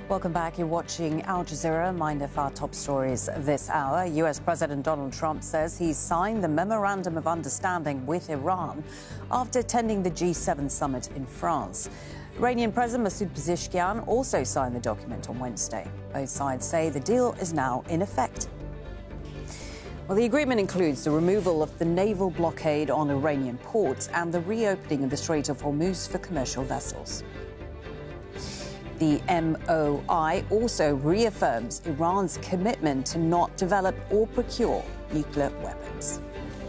Welcome back. You're watching Al Jazeera. Mind of our top stories this hour. US President Donald Trump says he's signed the Memorandum of Understanding with Iran after attending the G7 summit in France. Iranian President Masoud Pezeshkian also signed the document on Wednesday. Both sides say the deal is now in effect. Well, the agreement includes the removal of the naval blockade on Iranian ports and the reopening of the Strait of Hormuz for commercial vessels. The MOI also reaffirms Iran's commitment to not develop or procure nuclear weapons.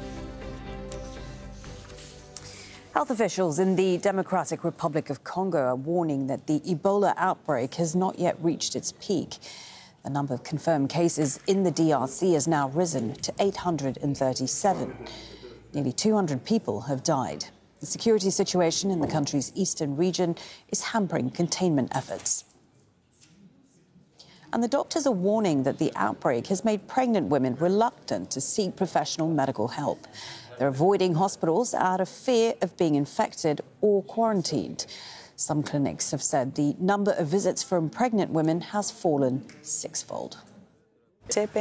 Health officials in the Democratic Republic of Congo are warning that the Ebola outbreak has not yet reached its peak. The number of confirmed cases in the DRC has now risen to 837. Nearly 200 people have died. The security situation in the country's eastern region is hampering containment efforts. And the doctors are warning that the outbreak has made pregnant women reluctant to seek professional medical help. They're avoiding hospitals out of fear of being infected or quarantined. Some clinics have said the number of visits from pregnant women has fallen sixfold. I've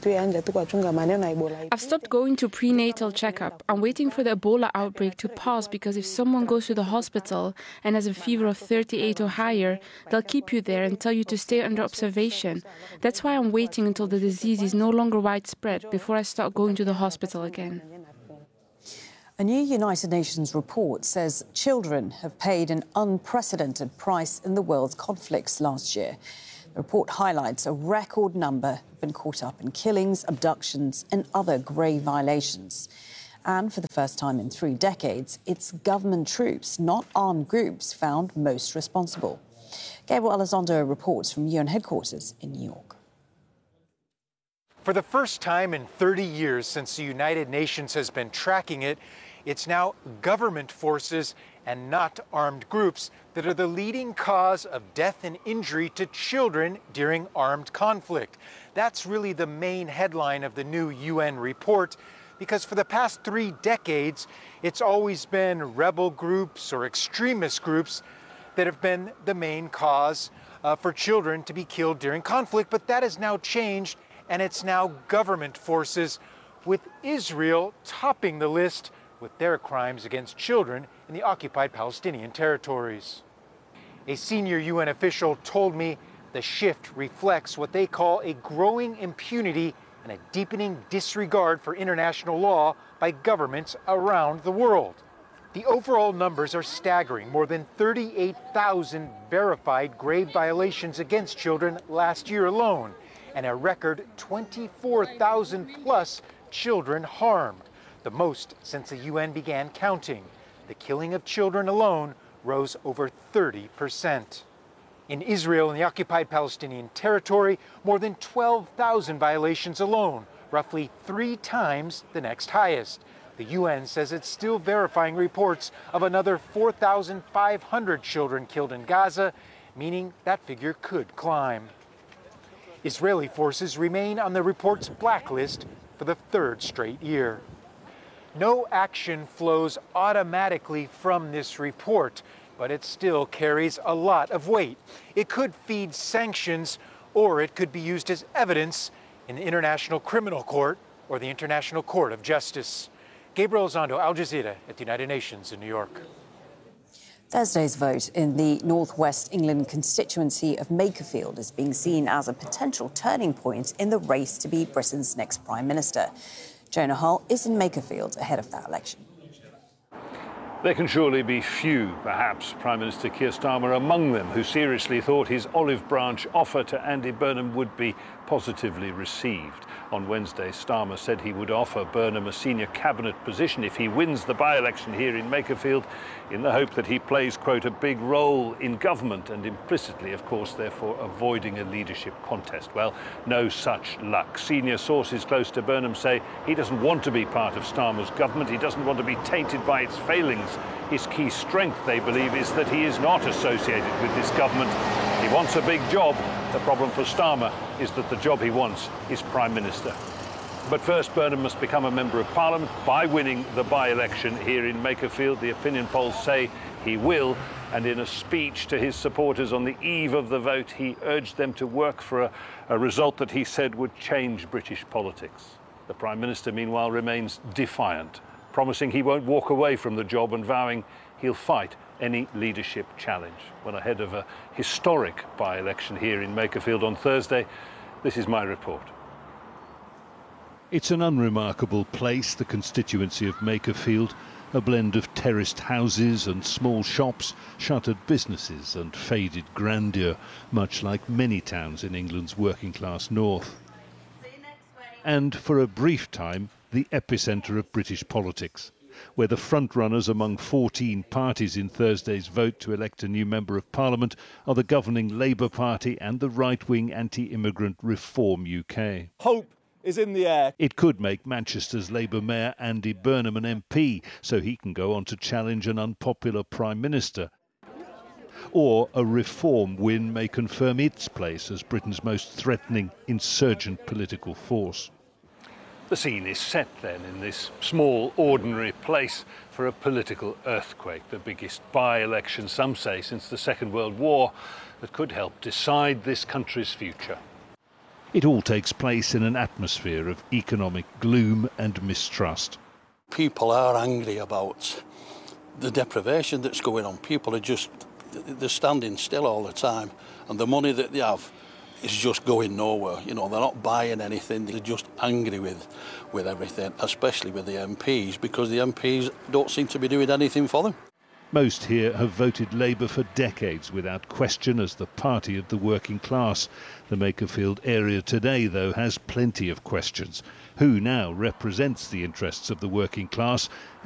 stopped going to prenatal checkup. I'm waiting for the Ebola outbreak to pass because if someone goes to the hospital and has a fever of 38 or higher, they'll keep you there and tell you to stay under observation. That's why I'm waiting until the disease is no longer widespread before I start going to the hospital again. A new United Nations report says children have paid an unprecedented price in the world's conflicts last year. The report highlights a record number have been caught up in killings, abductions and other grave violations. And for the first time in 3 decades, it's government troops, not armed groups, found most responsible. Gabriel Elizondo reports from UN headquarters in New York. For the first time in 30 years since the United Nations has been tracking it, it's now government forces and not armed groups that are the leading cause of death and injury to children during armed conflict. That's really the main headline of the new UN report, because for the past 3 decades, it's always been rebel groups or extremist groups that have been the main cause for children to be killed during conflict. But that has now changed, and it's now government forces, with Israel topping the list with their crimes against children in the occupied Palestinian territories. A senior UN official told me the shift reflects what they call a growing impunity and a deepening disregard for international law by governments around the world. The overall numbers are staggering. More than 38,000 verified grave violations against children last year alone, and a record 24,000 plus children harmed, the most since the UN began counting. The killing of children alone rose over 30%. In Israel and the occupied Palestinian territory, more than 12,000 violations alone, roughly 3 times the next highest. The UN says it's still verifying reports of another 4,500 children killed in Gaza, meaning that figure could climb. Israeli forces remain on the report's blacklist for the 3rd straight year. No action flows automatically from this report, but it still carries a lot of weight. It could feed sanctions, or it could be used as evidence in the International Criminal Court or the International Court of Justice. Gabriel Elizondo, Al Jazeera at the United Nations in New York. Thursday's vote in the northwest England constituency of Makerfield is being seen as a potential turning point in the race to be Britain's next Prime Minister. Jonah Hull is in Makerfield ahead of that election. There can surely be few, perhaps Prime Minister Keir Starmer among them, who seriously thought his olive branch offer to Andy Burnham would be positively received. On Wednesday, Starmer said he would offer Burnham a senior cabinet position if he wins the by-election here in Makerfield, in the hope that he plays, quote, a big role in government and implicitly, of course, therefore avoiding a leadership contest. Well, no such luck. Senior sources close to Burnham say he doesn't want to be part of Starmer's government. He doesn't want to be tainted by its failings. His key strength, they believe, is that he is not associated with this government. He wants a big job. The problem for Starmer is that the job he wants is Prime Minister. But first, Burnham must become a Member of Parliament by winning the by-election here in Makerfield. The opinion polls say he will. And in a speech to his supporters on the eve of the vote, he urged them to work for a result that he said would change British politics. The Prime Minister, meanwhile, remains defiant, promising he won't walk away from the job and vowing he'll fight any leadership challenge. Well, ahead of a historic by-election here in Makerfield on Thursday, this is my report. It's an unremarkable place, the constituency of Makerfield, a blend of terraced houses and small shops, shuttered businesses and faded grandeur, much like many towns in England's working-class north. And for a brief time, the epicentre of British politics, where the front-runners among 14 parties in Thursday's vote to elect a new Member of Parliament are the governing Labour Party and the right-wing anti-immigrant Reform UK. Hope is in the air. It could make Manchester's Labour Mayor Andy Burnham an MP, so he can go on to challenge an unpopular Prime Minister. Or a Reform win may confirm its place as Britain's most threatening insurgent political force. The scene is set then in this small, ordinary place for a political earthquake, the biggest by-election, some say, since the Second World War, that could help decide this country's future. It all takes place in an atmosphere of economic gloom and mistrust. People are angry about the deprivation that's going on. People are they're standing still all the time, and the money that they have is just going nowhere. You know, they're not buying anything. They're just angry with everything, especially with the MPs, because the MPs don't seem to be doing anything for them. Most here have voted Labour for decades without question as the party of the working class. The Makerfield area today, though, has plenty of questions. Who now represents the interests of the working class,